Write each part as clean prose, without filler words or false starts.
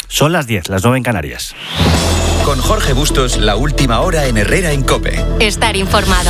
Son las 10, las 9 en Canarias. Con Jorge Bustos, la última hora en Herrera en COPE. Estar informado.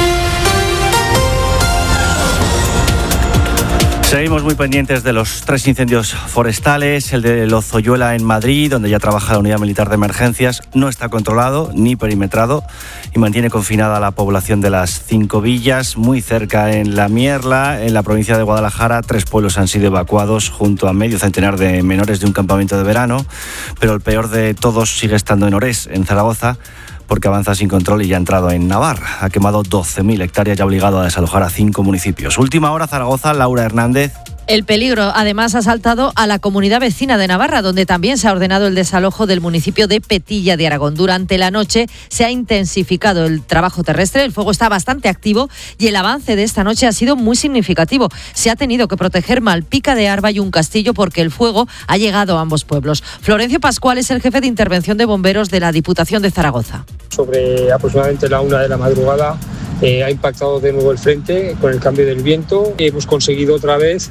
Seguimos muy pendientes de los 3 incendios forestales. El de Lozoyuela en Madrid, donde ya trabaja la Unidad Militar de Emergencias, no está controlado ni perimetrado y mantiene confinada a la población de las 5 villas. Muy cerca en La Mierla, en la provincia de Guadalajara, 3 pueblos han sido evacuados junto a medio centenar de menores de un campamento de verano. Pero el peor de todos sigue estando en Orés, en Zaragoza, porque avanza sin control y ya ha entrado en Navarra. Ha quemado 12.000 hectáreas y ha obligado a desalojar a 5 municipios. Última hora, Zaragoza, Laura Hernández. El peligro, además, ha saltado a la comunidad vecina de Navarra, donde también se ha ordenado el desalojo del municipio de Petilla de Aragón. Durante la noche se ha intensificado el trabajo terrestre, el fuego está bastante activo y el avance de esta noche ha sido muy significativo. Se ha tenido que proteger Malpica de Arba y un castillo porque el fuego ha llegado a ambos pueblos. Florencio Pascual es el jefe de intervención de bomberos de la Diputación de Zaragoza. Sobre aproximadamente la 1 de la madrugada ha impactado de nuevo el frente con el cambio del viento. Hemos conseguido otra vez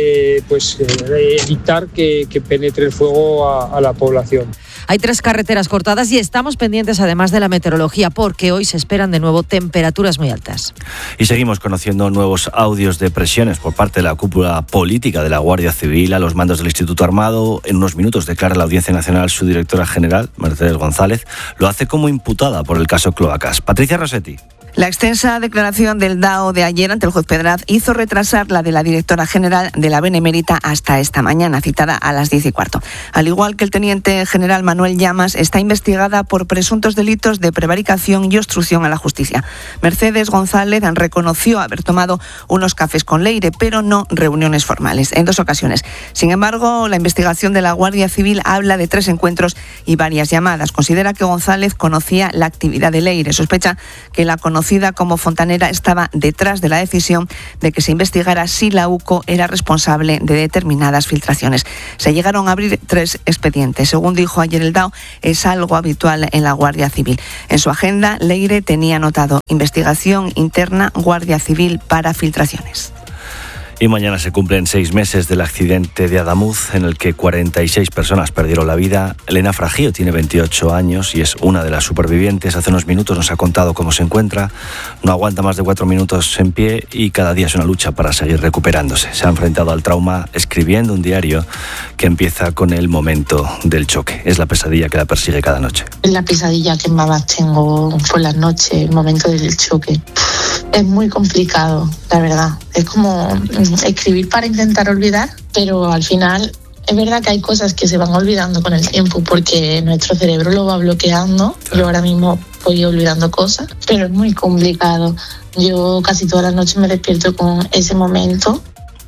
evitar que penetre el fuego a la población. Hay 3 carreteras cortadas y estamos pendientes además de la meteorología porque hoy se esperan de nuevo temperaturas muy altas. Y seguimos conociendo nuevos audios de presiones por parte de la cúpula política de la Guardia Civil a los mandos del Instituto Armado. En unos minutos declara la Audiencia Nacional su directora general, Mercedes González. Lo hace como imputada por el caso Cloacas. Patricia Rossetti. La extensa declaración del DAO de ayer ante el juez Pedraz hizo retrasar la de la directora general de la Benemérita hasta esta mañana, citada a las 10:15. Al igual que el teniente general Manuel Llamas, está investigada por presuntos delitos de prevaricación y obstrucción a la justicia. Mercedes González reconoció haber tomado unos cafés con Leire, pero no reuniones formales, en 2 ocasiones. Sin embargo, la investigación de la Guardia Civil habla de 3 encuentros y varias llamadas. Considera que González conocía la actividad de Leire. Sospecha que la conocida como fontanera estaba detrás de la decisión de que se investigara si la UCO era responsable de determinadas filtraciones. Se llegaron a abrir 3 expedientes. Según dijo ayer el DAO, es algo habitual en la Guardia Civil. En su agenda, Leire tenía anotado investigación interna Guardia Civil para filtraciones. Y mañana se cumplen 6 meses del accidente de Adamuz, en el que 46 personas perdieron la vida. Elena Fragío tiene 28 años y es una de las supervivientes. Hace unos minutos nos ha contado cómo se encuentra. No aguanta más de 4 minutos en pie y cada día es una lucha para seguir recuperándose. Se ha enfrentado al trauma escribiendo un diario que empieza con el momento del choque. Es la pesadilla que la persigue cada noche. La pesadilla que más tengo por las noches, el momento del choque. Es muy complicado, la verdad. Es como escribir para intentar olvidar, pero al final es verdad que hay cosas que se van olvidando con el tiempo porque nuestro cerebro lo va bloqueando. Yo ahora mismo voy olvidando cosas, pero es muy complicado. Yo casi todas las noches me despierto con ese momento.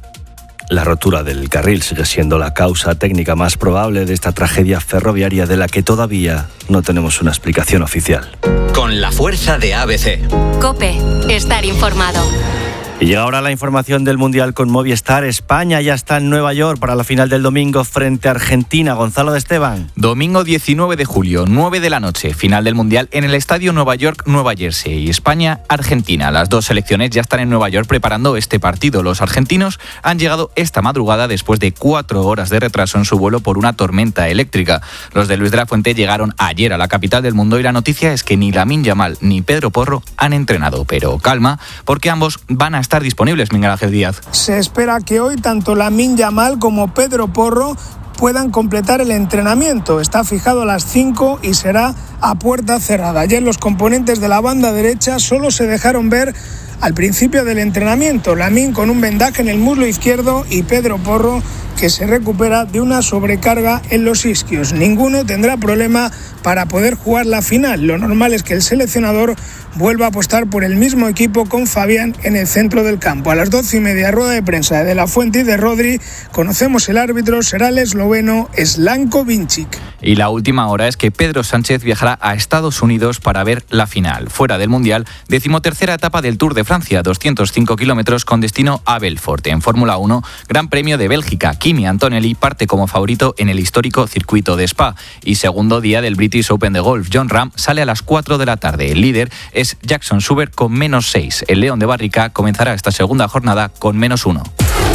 La rotura del carril sigue siendo la causa técnica más probable de esta tragedia ferroviaria de la que todavía no tenemos una explicación oficial. Con la fuerza de ABC. COPE. Estar informado. Y llega ahora la información del Mundial con Movistar. España ya está en Nueva York para la final del domingo frente a Argentina. Gonzalo de Esteban. Domingo 19 de julio, 9 de la noche, final del Mundial en el Estadio Nueva York, Nueva Jersey. España-Argentina. Las 2 selecciones ya están en Nueva York preparando este partido. Los argentinos han llegado esta madrugada después de 4 horas de retraso en su vuelo por una tormenta eléctrica. Los de Luis de la Fuente llegaron ayer a la capital del mundo y la noticia es que ni Lamine Yamal ni Pedro Porro han entrenado. Pero calma, porque ambos van a estar disponibles, Miguel Ángel Díaz. Se espera que hoy tanto Lamine Yamal como Pedro Porro puedan completar el entrenamiento. Está fijado a las 5 y será a puerta cerrada. Ayer los componentes de la banda derecha solo se dejaron ver al principio del entrenamiento. Lamine con un vendaje en el muslo izquierdo y Pedro Porro que se recupera de una sobrecarga en los isquios. Ninguno tendrá problema para poder jugar la final. Lo normal es que el seleccionador vuelva a apostar por el mismo equipo con Fabián en el centro del campo. A las 12:30, rueda de prensa de De la Fuente y de Rodri. Conocemos el árbitro, será el esloveno Slanko Vincic. Y la última hora es que Pedro Sánchez viajará a Estados Unidos para ver la final. Fuera del Mundial, 13ª etapa del Tour de Francia, 205 kilómetros con destino a Belfort. En Fórmula 1, Gran Premio de Bélgica. Kimi Antonelli parte como favorito en el histórico circuito de Spa. Y segundo día del British Open de golf. Jon Rahm sale a las 4 de la tarde. El líder es Jackson Schubert con -6. El León de Barrica comenzará esta segunda jornada con -1.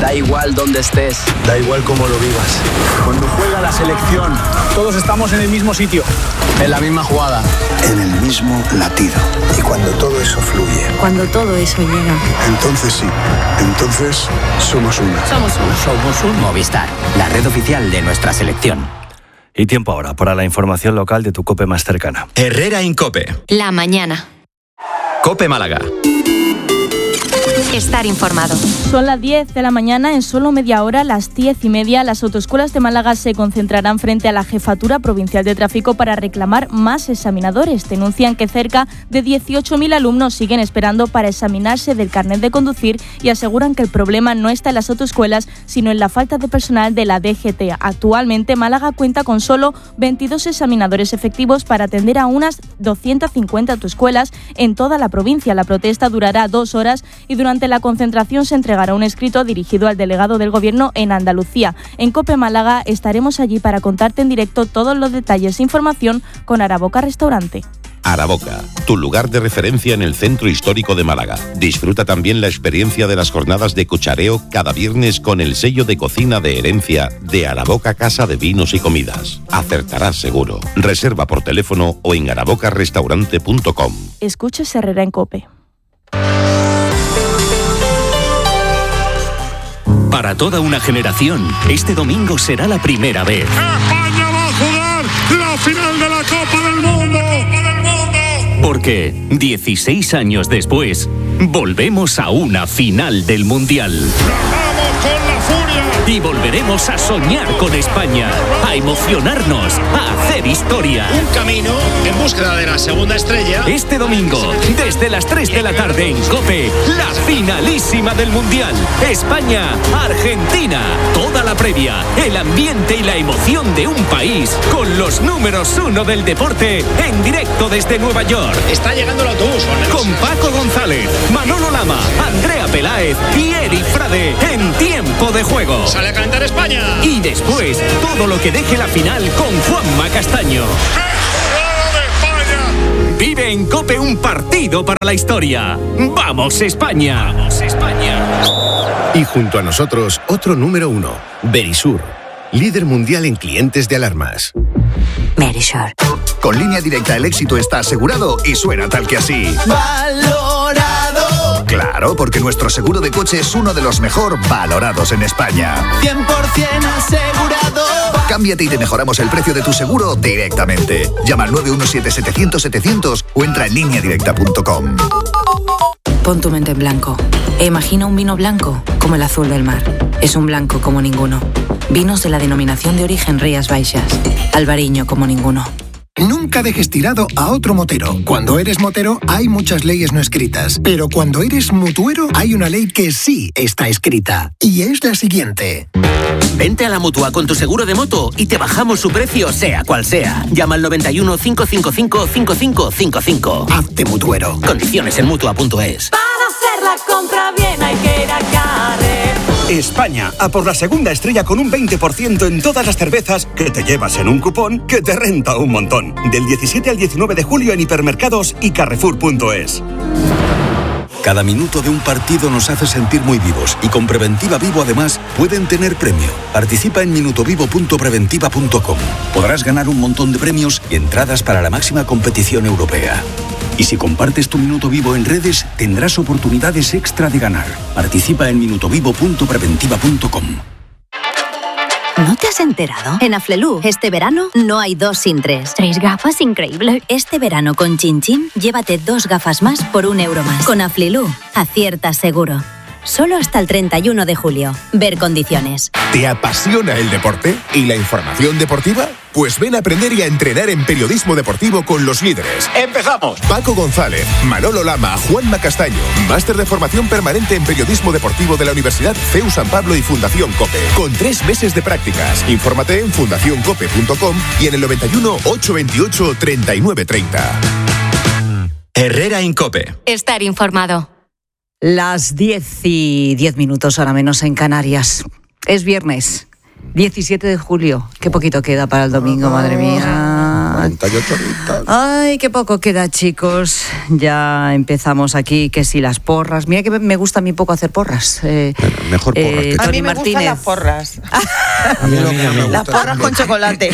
Da igual dónde estés. Da igual cómo lo vivas. Cuando juega la selección, todos estamos en el mismo sitio. En la misma jugada. En el mismo latido. Y cuando todo eso fluye. Cuando todo eso llega. Entonces sí. Entonces somos uno. Somos uno. Somos un Movistar, la red oficial de nuestra selección. Y tiempo ahora para la información local de tu COPE más cercana. Herrera Incope. La mañana. COPE Málaga. Estar informado. Son las 10 de la mañana, en solo media hora, las 10:30, las autoescuelas de Málaga se concentrarán frente a la Jefatura Provincial de Tráfico para reclamar más examinadores. Denuncian que cerca de 18.000 alumnos siguen esperando para examinarse del carnet de conducir y aseguran que el problema no está en las autoescuelas, sino en la falta de personal de la DGT. Actualmente, Málaga cuenta con solo 22 examinadores efectivos para atender a unas 250 autoescuelas en toda la provincia. La protesta durará 2 horas y durante la concentración se entregará un escrito dirigido al delegado del Gobierno en Andalucía. En COPE Málaga estaremos allí para contarte en directo todos los detalles e información con Araboca Restaurante. Araboca, tu lugar de referencia en el centro histórico de Málaga. Disfruta también la experiencia de las jornadas de cuchareo cada viernes con el sello de cocina de herencia de Araboca Casa de Vinos y Comidas. Acertarás seguro. Reserva por teléfono o en arabocarestaurante.com. Escuches Herrera en COPE. Para toda una generación, este domingo será la primera vez. España va a jugar la final de la Copa del Mundo. Porque 16 años después, volvemos a una final del Mundial. ¡Vamos con la furia! Y volveremos a soñar con España, a emocionarnos, a hacer historia. Un camino en búsqueda de la segunda estrella. Este domingo, desde las 3 de la tarde en COPE, la finalísima del Mundial. España-Argentina. Toda la previa, el ambiente y la emoción de un país con los números 1 del deporte en directo desde Nueva York. Está llegando el autobús. Con Paco González, Manolo Lama, Andrea Peláez y Eric Frade en tiempo de juego. Sale a calentar España. Y después, todo lo que deje la final con Juanma Castaño. Vive en COPE un partido para la historia. ¡Vamos, España! ¡Vamos, España! Y junto a nosotros, otro número 1, Verisur, líder mundial en clientes de alarmas. Verisur. Con Línea Directa el éxito está asegurado y suena tal que así. ¡Valorado! Claro, porque nuestro seguro de coche es uno de los mejor valorados en España. 100% asegurado. Cámbiate y te mejoramos el precio de tu seguro directamente. Llama al 917-700-700 o entra en lineadirecta.com. Pon tu mente en blanco e imagina un vino blanco como el azul del mar. Es un blanco como ninguno. Vinos de la denominación de origen Rías Baixas. Albariño como ninguno. Nunca dejes tirado a otro motero. Cuando eres motero hay muchas leyes no escritas, pero cuando eres mutuero hay una ley que sí está escrita, y es la siguiente. Vente a la Mutua con tu seguro de moto y te bajamos su precio sea cual sea. Llama al 91 555 5555. Hazte mutuero. Condiciones en Mutua.es. Para hacer la compra bien hay que ir a Carrefour. España, a por la segunda estrella con un 20% en todas las cervezas que te llevas en un cupón que te renta un montón. Del 17 al 19 de julio en hipermercados y Carrefour.es. Cada minuto de un partido nos hace sentir muy vivos y con Preventiva Vivo además pueden tener premio. Participa en minutovivo.preventiva.com. Podrás ganar un montón de premios y entradas para la máxima competición europea. Y si compartes tu Minuto Vivo en redes, tendrás oportunidades extra de ganar. Participa en minutovivo.preventiva.com. ¿No te has enterado? En Aflelu, este verano, no hay 2 sin 3. 3 gafas, increíble. Este verano con Chin Chin, llévate 2 gafas más por €1 más. Con Aflelu, aciertas seguro. Solo hasta el 31 de julio. Ver condiciones. ¿Te apasiona el deporte y la información deportiva? Pues ven a aprender y a entrenar en periodismo deportivo con los líderes. ¡Empezamos! Paco González, Manolo Lama, Juanma Castaño. Máster de formación permanente en periodismo deportivo de la Universidad CEU San Pablo y Fundación COPE. Con 3 meses de prácticas. Infórmate en fundacioncope.com y en el 91 828 3930. Herrera Incope. Estar informado. Las 10:10, hora menos en Canarias. Es viernes, 17 de julio. Qué poquito queda para el domingo, madre mía. 48 horitas. Ay, qué poco queda, chicos. Ya empezamos aquí, que si las porras. Mira que me gusta a mí poco hacer porras. Mejor porras. A mí me gustan las porras. A mí lo que no me gusta las porras con chocolate.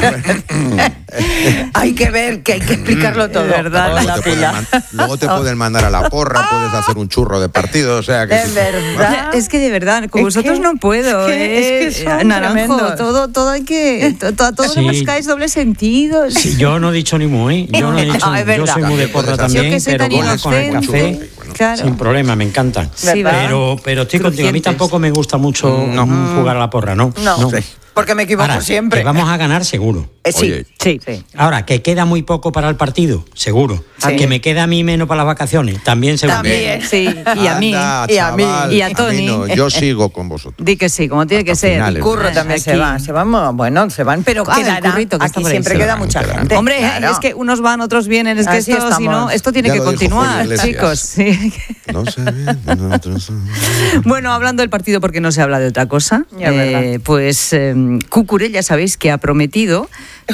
Hay que ver, que hay que explicarlo todo. ¿Verdad? Luego te pueden mandar a la porra, puedes hacer un churro de partido, o sea que... De verdad. Es que de verdad, con vosotros no puedo. Es que son Naranjo, tremendos. todo hay que... Todo le buscáis doble sentido. Sí, yo no he dicho ni muy, yo no he dicho. Es verdad. Yo soy muy de porra también, yo que soy pero tan con el café, claro. sin problema, me encantan. Sí, pero estoy contigo, a mí tampoco me gusta mucho jugar a la porra, ¿no? No. Sí. Porque me equivoco Ahora, siempre. Que vamos a ganar seguro. Sí. Ahora, que queda muy poco para el partido, seguro. Sí. Que me queda a mí menos para las vacaciones, también seguro. También, sí. Y a mí, Anda, y a mí, chaval, y a Tony. no, yo sigo con vosotros. Di que sí, como tiene que ser. finales. Curro también se van, pero el currito que está aquí por ahí. siempre queda mucha gente. Hombre, Claro. es que unos van, otros vienen, es que Así esto, si no, estamos. esto tiene Ya que lo dijo continuar, Julio Iglesias. chicos. Sí. No sé bien, otros... Bueno, hablando del partido, porque no se habla de otra cosa, Ya, verdad. pues Cucurella, ya sabéis que ha prometido.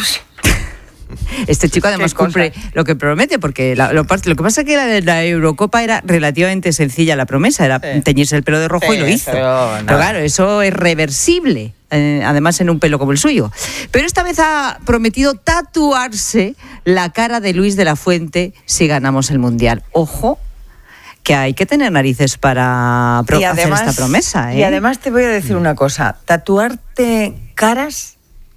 Este chico además cumple lo que promete, porque lo que pasa es que la Eurocopa era relativamente sencilla la promesa, era teñirse el pelo de rojo y lo hizo. Pero claro, eso es reversible, además en un pelo como el suyo. Pero esta vez ha prometido tatuarse la cara de Luis de la Fuente si ganamos el Mundial. Ojo, que hay que tener narices para hacer esta promesa. Y además te voy a decir una cosa, tatuarte caras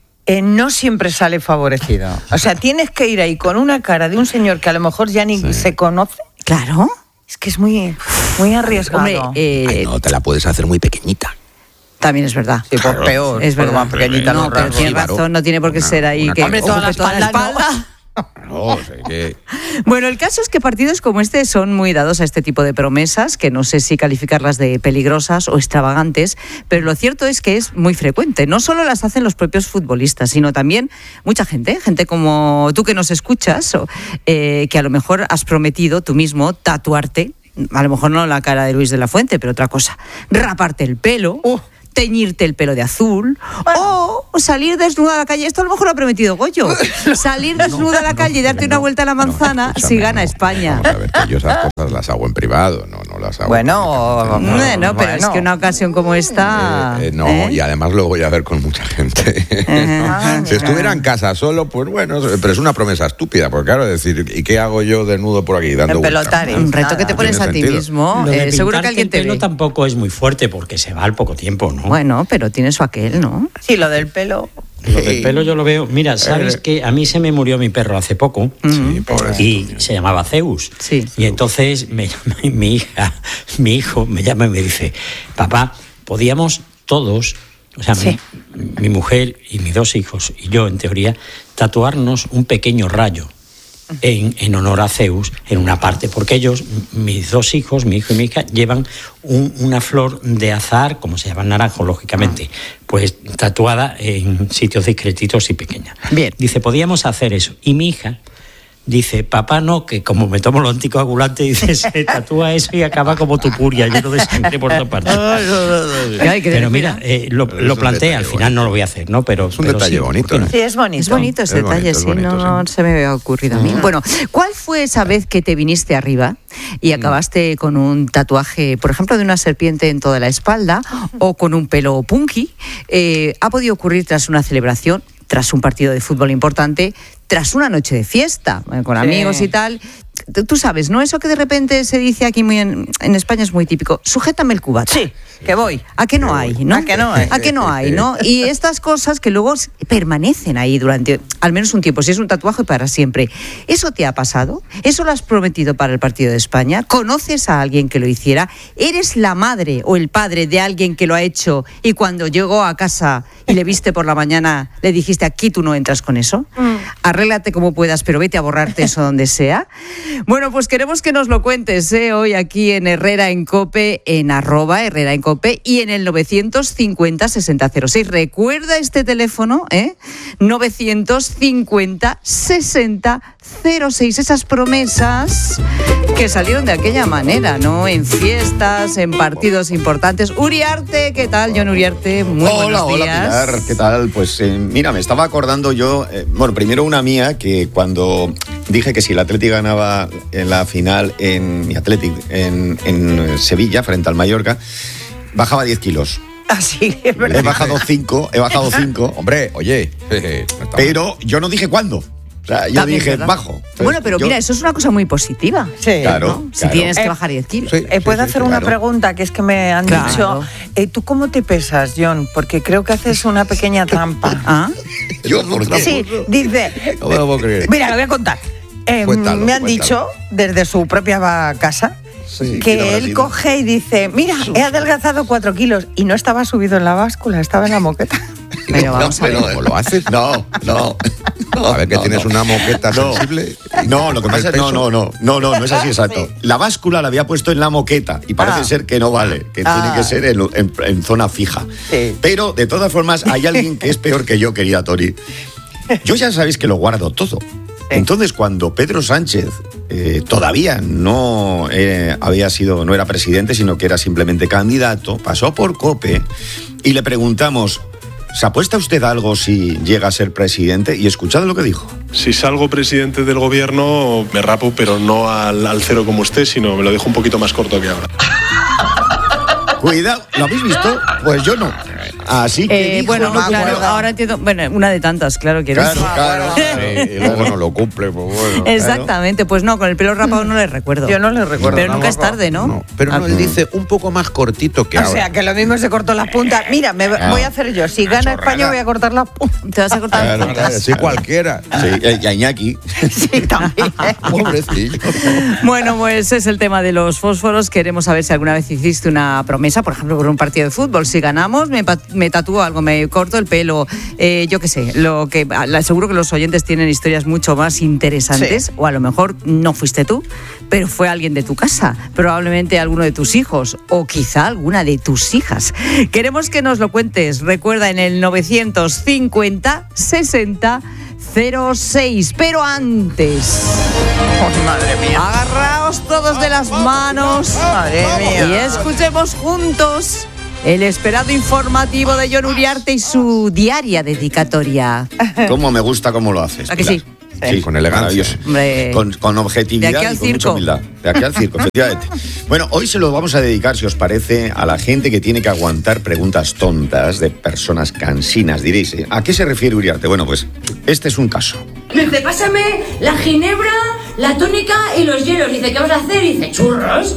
no siempre sale favorecido. O sea, tienes que ir ahí con una cara de un señor que a lo mejor ya ni se conoce. Claro. Es que es muy arriesgado. Hombre, Ay, no, te la puedes hacer muy pequeñita. También es verdad. Sí, por peor. Es verdad. Más pequeñita no, pero tiene razón, no tiene por qué ser ahí que Hombre, toda la ocupe toda la espalda, espalda. No, sé que... Bueno, el caso es que partidos como este son muy dados a este tipo de promesas, que no sé si calificarlas de peligrosas o extravagantes, pero lo cierto es que es muy frecuente. No solo las hacen los propios futbolistas, sino también mucha gente como tú que nos escuchas, que a lo mejor has prometido tú mismo tatuarte, a lo mejor no la cara de Luis de la Fuente, pero otra cosa, raparte el pelo, teñirte el pelo de azul, o salir desnuda a la calle. Esto a lo mejor lo ha prometido Goyo. Salir desnuda a la calle y darte una vuelta a la manzana si gana España. Vamos a ver, que yo esas cosas las hago en privado, no las hago. Bueno, pero es que una ocasión como esta... y además lo voy a ver con mucha gente. Si estuviera en casa solo, pues bueno, pero es una promesa estúpida, porque claro, decir, ¿y qué hago yo desnudo por aquí dando vueltas? Un reto que te pones a ti mismo. Seguro que alguien te ve. El pelo tampoco es muy fuerte porque se va al poco tiempo, ¿no? Bueno, pero tiene su aquel, ¿no? Sí, lo del pelo. Lo del pelo yo lo veo. Mira, ¿sabes que a mí se me murió mi perro hace poco? Sí, y se llamaba Zeus. Sí. Y entonces me llama mi hijo me llama y me dice, papá, podíamos todos, o sea, mi mujer y mis dos hijos y yo, en teoría, tatuarnos un pequeño rayo en honor a Zeus en una parte, porque ellos, mis dos hijos, mi hijo y mi hija, llevan una flor de azahar, como se llama naranjo, lógicamente, pues tatuada en sitios discretitos y pequeñas. Bien. Dice, podíamos hacer eso. Y mi hija dice, papá no, que como me tomo los anticoagulantes, dice, se tatúa eso y acaba como tu puria, lleno de sangre por todas partes. Pero mira, lo planteé, al final no lo voy a hacer, ¿no? Pero es un detalle bonito. Sí, es bonito. Es bonito ese detalle, sí, no se me había ocurrido a mí. Bueno, ¿cuál fue esa vez que te viniste arriba y acabaste con un tatuaje, por ejemplo, de una serpiente en toda la espalda o con un pelo punky? Ha podido ocurrir tras una celebración, tras un partido de fútbol importante, tras una noche de fiesta, con amigos y tal. Tú sabes, ¿no? Eso que de repente se dice aquí muy en España es muy típico. Sujétame el cubata. Sí, que voy. ¿A que no hay, no? ¿A que no hay? ¿A que no hay, no? Y estas cosas que luego permanecen ahí durante al menos un tiempo. Si es un tatuaje, para siempre. ¿Eso te ha pasado? ¿Eso lo has prometido para el partido de España? ¿Conoces a alguien que lo hiciera? ¿Eres la madre o el padre de alguien que lo ha hecho y cuando llegó a casa y le viste por la mañana le dijiste, aquí tú no entras con eso? Arréglate como puedas, pero vete a borrarte eso donde sea. Bueno, pues queremos que nos lo cuentes hoy aquí en Herrera en COPE, en @Herrera en COPE y en el 950-6006. Recuerda este teléfono, 950-6006. Esas promesas que salieron de aquella manera, ¿no? En fiestas, en partidos importantes. Uriarte, ¿qué tal, Jon Uriarte? Muy buenos días. Hola, Pilar, ¿qué tal? Pues mira, me estaba acordando yo, bueno, primero una mía, que cuando dije que si el Athletic ganaba en la final en en Sevilla, frente al Mallorca, bajaba 10 kilos. Así, es verdad. He bajado 5. Hombre, oye. Pero yo no dije cuándo. O sea, yo También, dije, ¿verdad? bajo. Entonces, Bueno, pero mira, eso es una cosa muy positiva. Sí. Claro, ¿no? Si claro. tienes que bajar 10 kilos. ¿Puedo hacer una pregunta? Que es que me han dicho, ¿tú cómo te pesas, Jon? Porque creo que haces una pequeña trampa. ¿Ah? ¿Yo por qué? Sí, dice... No me lo puedo creer. Mira, lo voy a contar. Me han dicho, desde su propia casa, que él coge y dice, mira, he adelgazado 4 kilos. Y no estaba subido en la báscula, estaba en la moqueta. Pero vamos a ver. ¿Cómo lo haces? No. A ver, que tienes una moqueta sensible. No, lo que pasa es que no es así exacto. La báscula la había puesto en la moqueta y parece ser que no vale, que tiene que ser en zona fija. Sí. Pero, de todas formas, hay alguien que es peor que yo, querida Tori. Yo ya sabéis que lo guardo todo. Entonces, cuando Pedro Sánchez todavía no era presidente, sino que era simplemente candidato, pasó por COPE y le preguntamos, ¿se apuesta usted algo si llega a ser presidente? Y escuchad lo que dijo. Si salgo presidente del gobierno, me rapo, pero no al cero como usted, sino me lo dejo un poquito más corto que ahora. Cuidado, ¿lo habéis visto? Pues yo no. Así que dijo, bueno, no, claro, ahora entiendo. Bueno, una de tantas, claro, quiero decir. Claro. Y luego no lo cumple, pues bueno. Exactamente, pues no, con el pelo rapado no le recuerdo. Yo no le recuerdo. Pero nunca es tarde, ¿no? Pero no, él dice un poco más cortito que ahora. O sea, que lo mismo se cortó las puntas. Mira, voy a hacer yo. Si gana España, voy a cortar las puntas. Te vas a cortar las puntas. Sí, cualquiera. Sí, y a Iñaki. Sí, también. Pobrecillo. Bueno, pues es el tema de los fósforos. Queremos saber si alguna vez hiciste una promesa, por ejemplo, por un partido de fútbol. Si ganamos, me tatúo algo, me corto el pelo, yo qué sé. Seguro que los oyentes tienen historias mucho más interesantes, Sí. o a lo mejor no fuiste tú, pero fue alguien de tu casa, probablemente alguno de tus hijos, o quizá alguna de tus hijas. Queremos que nos lo cuentes. Recuerda, en el 950 60 06. Pero antes, Madre mía. agarraos todos de las manos. Madre mía. Y escuchemos juntos el esperado informativo de Jon Uriarte y su diaria dedicatoria. Cómo me gusta cómo lo haces. ¿A que Pilar. sí? Sí, con elegancia. Hombre, con objetividad De aquí al y con mucha circo. humildad. De aquí al circo, efectivamente. Bueno, hoy se lo vamos a dedicar, si os parece, a la gente que tiene que aguantar preguntas tontas de personas cansinas. Diréis, ¿a qué se refiere Uriarte? Bueno, pues este es un caso. Dice, pásame la ginebra, la tónica y los hielos. Dice, ¿qué vas a hacer? Dice, churros.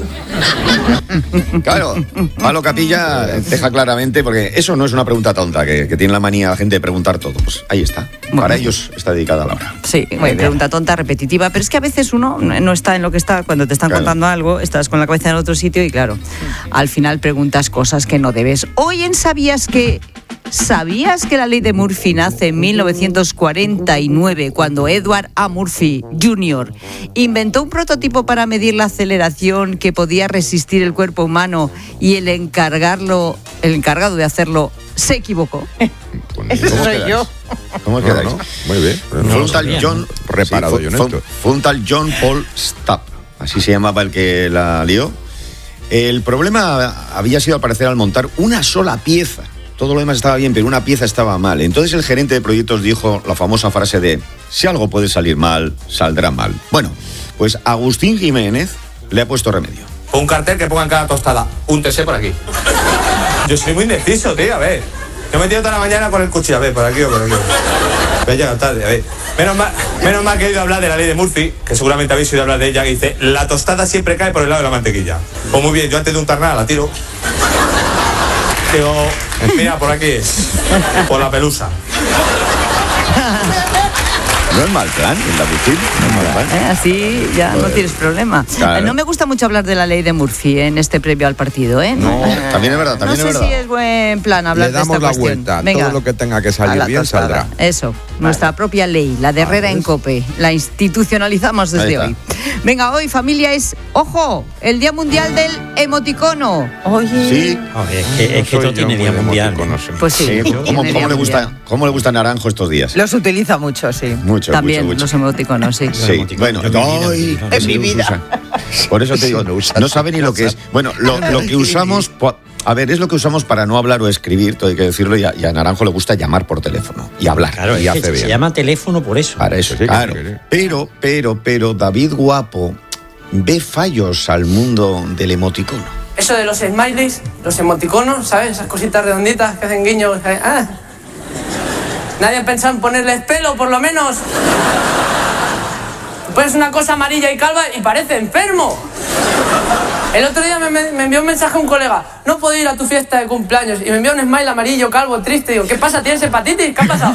Claro, Pablo Capilla deja claramente, porque eso no es una pregunta tonta, que tiene la manía la gente de preguntar todo. Pues ahí está. Para ellos está dedicada la hora. Sí, pregunta tonta, repetitiva, pero es que a veces uno no está en lo que está, cuando te están contando algo, estás con la cabeza en otro sitio y claro, al final preguntas cosas que no debes. Hoy en ¿Sabías que la ley de Murphy nace en 1949, cuando Edward A. Murphy Jr. inventó un prototipo para medir la aceleración que podía resistir el cuerpo humano y el encargado de hacerlo se equivocó? Ese soy yo. ¿Cómo quedáis? No, muy bien. Fue un tal John... Reparado, sí, yo fue un tal John Paul Stapp, así se llamaba el que la lió. El problema había sido, al parecer, al montar una sola pieza. Todo lo demás estaba bien, pero una pieza estaba mal. Entonces el gerente de proyectos dijo la famosa frase de: si algo puede salir mal, saldrá mal. Bueno, pues Agustín Jiménez le ha puesto remedio. Un cartel que ponga en cada tostada: úntese por aquí. Yo soy muy indeciso, tío, a ver. Yo me he metido toda la mañana con el cuchillo, a ver, por aquí o por aquí. Voy a llegar tarde, a ver. Menos mal que he oído hablar de la ley de Murphy, que seguramente habéis oído hablar de ella, que dice: la tostada siempre cae por el lado de la mantequilla. Pues muy bien, yo antes de untar nada la tiro. Digo, mira, por aquí es. Por la pelusa. No es mal plan, no es mal plan. Así ya no tienes problema. Claro. No me gusta mucho hablar de la ley de Murphy en este previo al partido, ¿eh? No, también es verdad, también no es sé verdad. si es buen plan hablar Le damos de esta la cuestión. vuelta. Venga. Todo lo que tenga que A salir la bien tostada. saldrá. Eso, nuestra propia ley, la de Herrera en COPE. La institucionalizamos desde hoy. Venga, hoy, familia, es, ojo, el Día Mundial del Emoticono. Oye. Sí. Es que todo tiene día mundial. Pues sí. ¿Cómo le gusta Naranjo estos días? Los utiliza mucho, sí. Mucho. Mucho, También mucho. los emoticonos, sí. Sí, bueno, en mi vida. Por eso te digo, no sabe ni lo que es. Bueno, lo que usamos, a ver, es lo que usamos para no hablar o escribir, todo hay que decirlo, y a Naranjo le gusta llamar por teléfono y hablar. Claro, y es que hace bien. se llama teléfono por eso. Para eso, claro. Pero, David Guapo ve fallos al mundo del emoticono. Eso de los smileys, los emoticonos, ¿sabes? Esas cositas redonditas que hacen guiño. Nadie ha pensado en ponerles pelo, por lo menos. Pues una cosa amarilla y calva y parece enfermo. El otro día me envió un mensaje un colega. No puedo ir a tu fiesta de cumpleaños. Y me envió un smile amarillo, calvo, triste. Digo, ¿qué pasa? ¿Tienes hepatitis? ¿Qué ha pasado?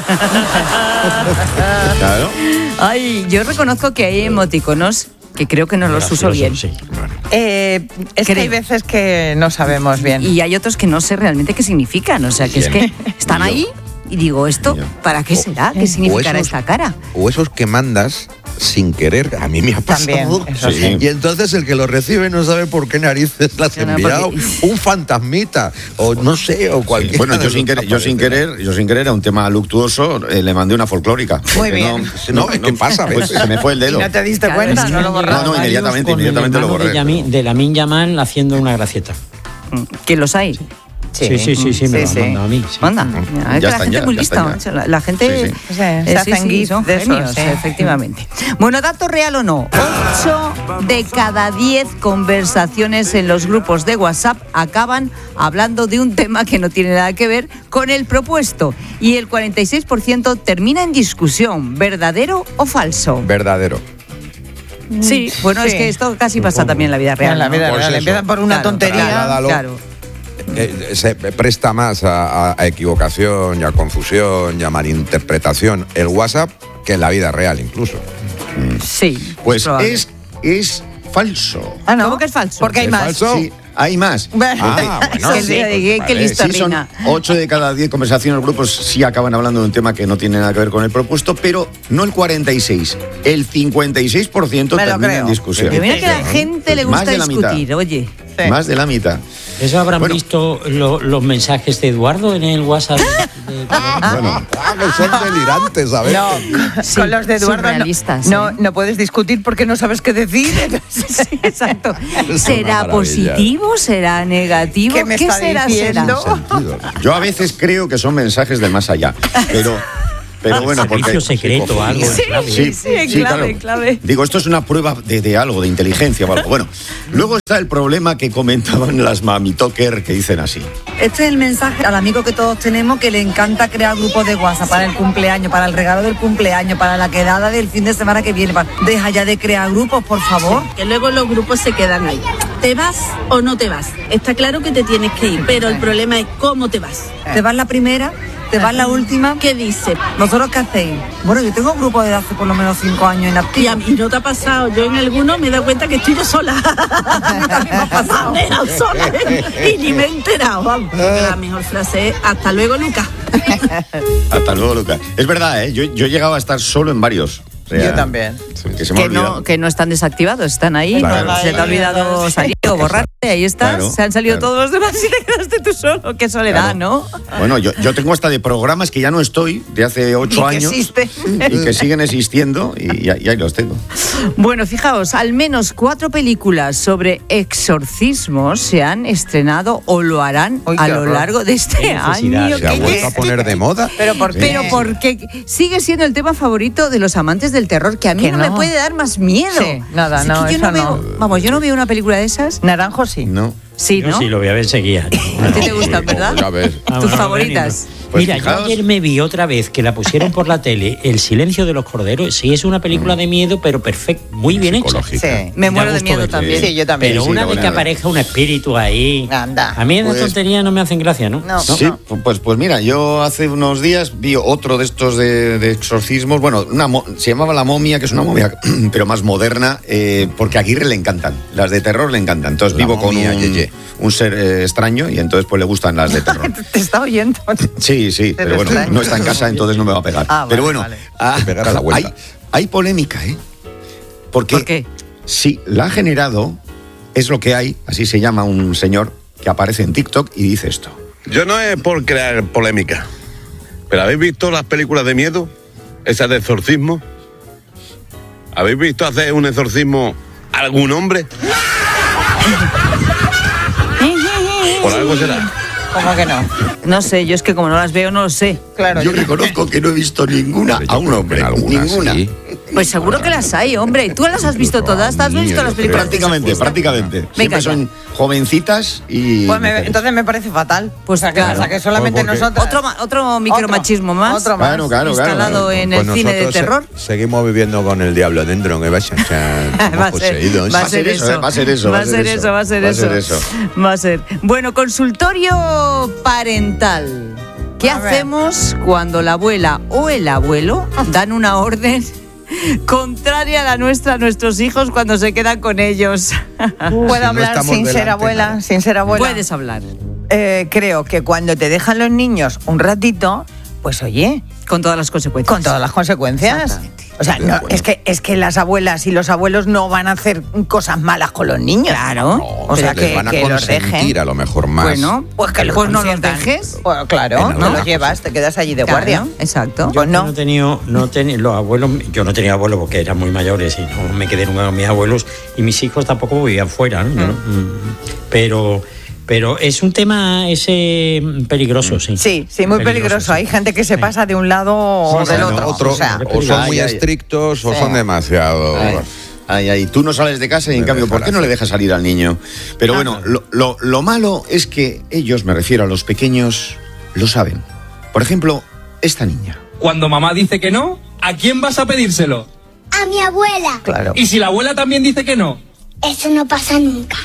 Claro. Ay, yo reconozco que hay emoticonos que creo que no los uso bien. Sí. Es que hay veces que no sabemos bien. Y hay otros que no sé realmente qué significan. O sea, que es que están ahí y digo, ¿esto para qué será? ¿Qué significará esta cara? O esos que mandas sin querer, a mí me ha pasado. También, eso sí. Y entonces el que lo recibe no sabe por qué narices las has enviado. Un fantasmita, o no sé, o cualquier. Bueno, yo sin querer, a un tema luctuoso, le mandé una folclórica. Muy bien. ¿Qué pasa? Pues se me fue el dedo. ¿Y no te diste cuenta? No lo borraste. No, inmediatamente lo borré. De Lamine Yamal haciendo una gracieta. ¿Que los hay? Sí, me lo han mandado a mí. Sí. Anda, Ya la gente es muy lista. La gente se hacen gifs son de genios, esos, efectivamente. Bueno, dato real o no, 8 de cada 10 conversaciones en los grupos de WhatsApp acaban hablando de un tema que no tiene nada que ver con el propuesto. Y el 46% termina en discusión, ¿verdadero o falso? Verdadero. Sí, bueno, es que esto casi pasa también en la vida real. En la vida Pues real. eso. Empiezan por una tontería. Claro. Se presta más a equivocación y a confusión y a malinterpretación el WhatsApp que en la vida real incluso. Sí. Pues es falso. Ah, ¿no? ¿Cómo que es falso? Porque hay ¿Es más. falso? Sí, hay más. Qué listo, Sí, son Rina. 8 de cada 10 conversaciones en los grupos sí acaban hablando de un tema que no tiene nada que ver con el propuesto, pero no el 46, el 56% termina en discusión. Pero mira que a la gente le Más gusta de la mitad. discutir, oye. Más de la mitad. ¿Eso habrán Bueno. visto los mensajes de Eduardo en el WhatsApp? Que son delirantes, ¿sabes? No, Sí, con los de Eduardo surrealistas, no puedes discutir porque no sabes qué decir. Sí, exacto. una ¿Será maravilla. positivo? ¿Será negativo? ¿Qué me está será? diciendo? Yo a veces creo que son mensajes del más allá, pero bueno, porque Servicio secreto, algo. Sí, clave. sí, clave, clave. Digo, esto es una prueba de algo, de inteligencia o algo. Bueno, luego está el problema que comentaban las mamitoker que dicen así. Este es el mensaje al amigo que todos tenemos que le encanta crear grupos de WhatsApp para el cumpleaños, para el regalo del cumpleaños, para la quedada del fin de semana que viene. Deja ya de crear grupos, por favor. Que luego los grupos se quedan ahí. ¿Te vas o no te vas? Está claro que te tienes que ir, pero el problema es cómo te vas. ¿Te vas la primera? ¿Te vas la última? ¿Qué dice? ¿Vosotros qué hacéis? Bueno, yo tengo un grupo desde hace por lo menos 5 años inactivo. Y no te ha pasado. Yo en alguno me he dado cuenta que estoy yo sola. También me ha pasado. Me he dejado sola y ni me he enterado. Vamos. La mejor frase es hasta luego, Lucas. Hasta luego, Lucas. Es verdad, ¿eh? Yo he llegado a estar solo en varios. O sea, Yo también. Que se me ha olvidado. Que no están desactivados, están ahí. Claro. Se te ha olvidado salir o borrarte, ahí estás. Claro, se han salido claro. todos los demás y te quedaste tú solo. Qué soledad, Claro. ¿no? Bueno, yo tengo hasta de programas que ya no estoy, de hace 8 Y que años. existen. Y que siguen existiendo y ahí los tengo. Bueno, fijaos, al menos 4 películas sobre exorcismos se han estrenado o lo harán Uy, a qué lo horror. largo de este ¿Se ha año. vuelto a poner de moda? ¿Pero por qué? Pero porque sigue siendo el tema favorito de los amantes del terror, que a mí Que no me no. puede dar más miedo. Sí, nada, Así no, que yo eso no veo, no. vamos, yo no veo una película de esas. Naranjo sí. No. Sí, Yo ¿no? sí lo voy a ver enseguida. A ti te gustan, ¿verdad? Ya ves. Tus favoritas. Pues Mira, fijaos. yo ayer me vi otra vez que la pusieron por la tele, El silencio de los corderos. Sí, es una película de miedo, pero perfecto, muy bien hecha. Psicológica. Sí. Me muero de gustó miedo verla. también. Sí, yo también. Pero Sí, una la vez buena que ver. aparezca un espíritu ahí. Anda. A mí esas Pues- tonterías no me hacen gracia, ¿no? No. Sí, pues mira, yo hace unos días vi otro de estos de exorcismos. Bueno, se llamaba La Momia, que es una momia, pero más moderna, porque a Aguirre le encantan. Las de terror le encantan. Entonces La vivo con momia, un ser extraño y entonces pues le gustan las de terror. Te está oyendo. Sí, pero bueno, extraño. no está en casa, entonces no me va a pegar. Ah, vale, pero bueno, vale. Pegar a la vuelta. hay polémica, ¿eh? Porque ¿Por qué? sí, la ha generado, es lo que hay, así se llama un señor que aparece en TikTok y dice esto. Yo no es por crear polémica, pero ¿habéis visto las películas de miedo? Esas de exorcismo. ¿Habéis visto hacer un exorcismo a algún hombre? Por algo será. ¿Cómo que no? No sé, yo es que como no las veo, no lo sé. Claro. Yo reconozco que no he visto ninguna a un hombre. Ninguna. Sí. Pues seguro que las hay, hombre. ¿Tú las has visto todas? ¿Te has visto las películas? Prácticamente. Siempre Venga, son jovencitas y... Pues entonces me parece fatal. Pues claro. O sea, que solamente Pues nosotros... Otro micromachismo más. Otro más. Claro. Instalado en el cine de terror. Seguimos viviendo con el diablo dentro, que va a ser eso. Bueno, consultorio parental. ¿Qué hacemos cuando la abuela o el abuelo dan una orden contraria a la nuestra a nuestros hijos cuando se quedan con ellos? ¿Puedo hablar sin ser abuela? Sin ser abuela. Puedes hablar. Creo que cuando te dejan los niños un ratito, pues oye... Con todas las consecuencias. Con todas las consecuencias. O sea, no, es que las abuelas y los abuelos no van a hacer cosas malas con los niños. Claro. O sea, les van a que los dejen. consentir a lo mejor más. Bueno, pues que no los dejes. Pues claro, no los llevas, te quedas allí de guardia. Exacto. Pues no he tenido los abuelos, yo no tenía abuelos porque eran muy mayores y no me quedé nunca con mis abuelos y mis hijos tampoco vivían fuera, ¿no? Pero es un tema peligroso, sí. Sí, muy peligroso. Hay gente que se pasa de un lado o del otro. O son muy estrictos o son demasiado... Tú no sales de casa y en cambio, ¿por qué no le dejas salir al niño? Pero bueno, lo malo es que ellos, me refiero a los pequeños, lo saben. Por ejemplo, esta niña. Cuando mamá dice que no, ¿a quién vas a pedírselo? A mi abuela. Claro. ¿Y si la abuela también dice que no? Eso no pasa nunca.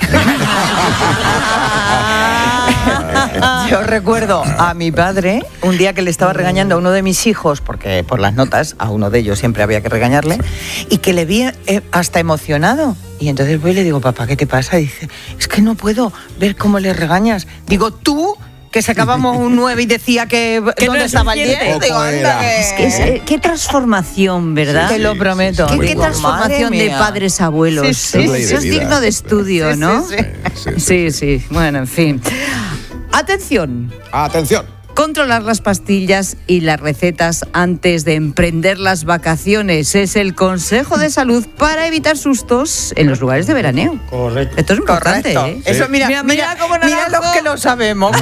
Yo recuerdo a mi padre un día que le estaba regañando a uno de mis hijos, porque por las notas a uno de ellos siempre había que regañarle, y que le vi hasta emocionado. Y entonces voy y le digo, papá, ¿qué te pasa? Y dice, es que no puedo ver cómo le regañas. Digo, tú, que sacábamos un 9 y decía que ¿dónde estaba el 10? Digo, anda, qué transformación, ¿verdad? Te lo prometo. Qué transformación de padres a abuelos. Sí. Eso es digno de estudio, ¿no? Sí. Bueno, en fin. Atención. Controlar las pastillas y las recetas antes de emprender las vacaciones es el consejo de salud para evitar sustos en los lugares de veraneo. Correcto. Esto es importante, Correcto. Eso, mira los que lo sabemos.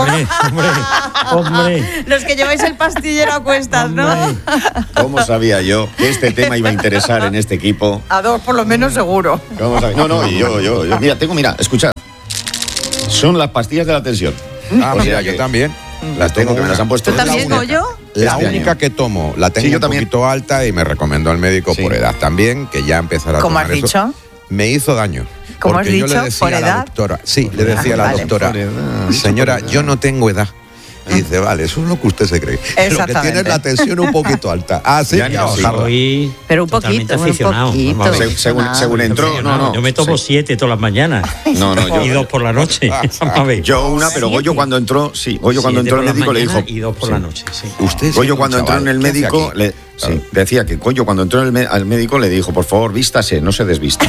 Hombre. Los que lleváis el pastillero a cuestas, ¿no? ¿Cómo sabía yo que este tema iba a interesar en este equipo? A dos, por lo menos, seguro. ¿Cómo sabía? No, yo. Mira, escuchad. Son las pastillas de la tensión. O sea, yo también. Las tengo, que me las han puesto. ¿Tú también, Goyo? La única que tomo, la tengo un poquito alta y me recomendó al médico por edad también, que ya empezara a tomar ¿Cómo has dicho? Me hizo daño. ¿Cómo has dicho? Yo le decía ¿Por a la edad? doctora, le decía a la doctora, señora, yo no tengo edad. Y dice, vale, eso es lo que usted se cree. Lo que tiene es la tensión un poquito alta. Así que soy pero un poquito, aficionado. Según entró, no. Yo me tomo 7 todas las mañanas. No. Y 2 por la noche. Yo una, pero Goyo cuando entró, Goyo cuando entró el médico le dijo. Y 2 por la noche, sí. Goyo cuando entró en el médico, decía que Goyo cuando entró al médico le dijo, por favor, vístase, no se desvista.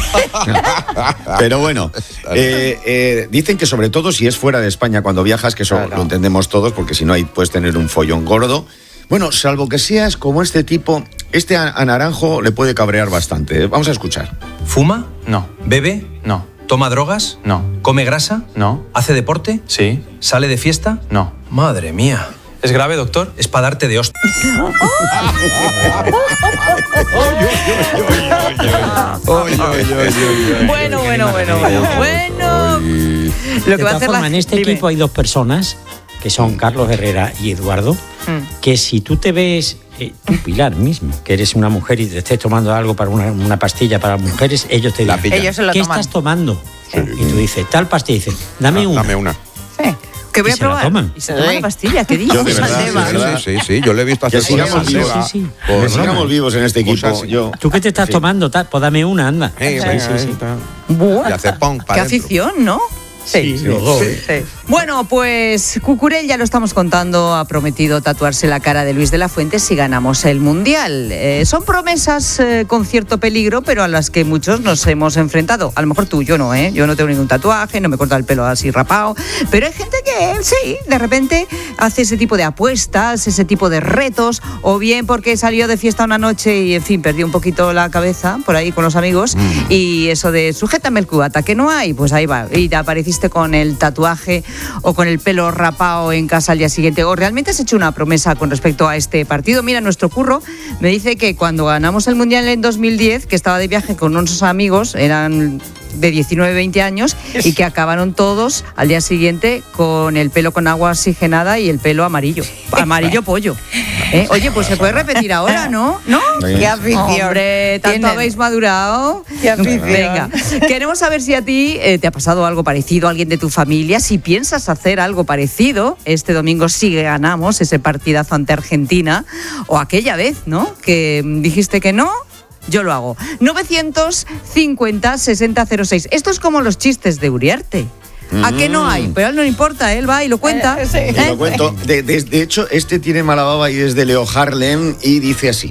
Pero bueno, dicen que sobre todo si es fuera de España cuando viajas, que eso lo entendemos todos, porque si no ahí puedes tener un follón gordo. Bueno, salvo que seas como este tipo, a Naranjo le puede cabrear bastante. Vamos a escuchar. ¿Fuma? No. ¿Bebe? No. ¿Toma drogas? No. ¿Come grasa? No. ¿Hace deporte? Sí. ¿Sale de fiesta? No. Madre mía. ¿Es grave, doctor? Es para darte de hostia. Bueno. Lo que va a hacer en este equipo hay 2 personas, que son Carlos Herrera y Eduardo, que si tú te ves, tú Pilar mismo, que eres una mujer y te estés tomando algo para una pastilla para mujeres, ellos te dicen, ellos se lo ¿qué toman? estás tomando? Y tú dices, tal pastilla, y dices, dame una. Dame una. Sí. Que voy a probar. Se la toman. Y se toma la pastilla, ¿qué dices? Yo de verdad. Sí, yo lo he visto hacer sigamos vivos. Sigamos vivos en este equipo. ¿Tú qué te estás tomando? Pues dame una, anda. Sí. Y hace pong para Qué afición, ¿no? Sí. Bueno, pues Cucurell, ya lo estamos contando, ha prometido tatuarse la cara de Luis de la Fuente si ganamos el Mundial. Son promesas con cierto peligro, pero a las que muchos nos hemos enfrentado. A lo mejor tú, yo no, ¿eh? Yo no tengo ningún tatuaje, no me corto el pelo así rapado, pero hay gente que sí, de repente hace ese tipo de apuestas, ese tipo de retos, o bien porque salió de fiesta una noche y, en fin, perdió un poquito la cabeza por ahí con los amigos, y eso de sujétame el cubata, que no hay, pues ahí va, y te apareciste con el tatuaje o con el pelo rapado en casa al día siguiente, o realmente has hecho una promesa con respecto a este partido. Mira, nuestro Curro me dice que cuando ganamos el Mundial en 2010, que estaba de viaje con unos amigos, eran de 19, 20 años, y que acabaron todos al día siguiente con el pelo con agua oxigenada y el pelo amarillo pollo. Oye, pues se puede repetir ahora, ¿no? ¿No? Qué afición. Hombre, tanto habéis madurado. Qué afición. Venga, queremos saber si a ti te ha pasado algo parecido, alguien de tu familia, si piensas hacer algo parecido este domingo si ganamos ese partidazo ante Argentina, o aquella vez, ¿no?, que dijiste que no. Yo lo hago. 950-6006. Esto es como los chistes de Uriarte. ¿A qué no hay? Pero a él no le importa, él va y lo cuenta. Lo cuento. De hecho, este tiene mala baba y es de Leo Harlem y dice así.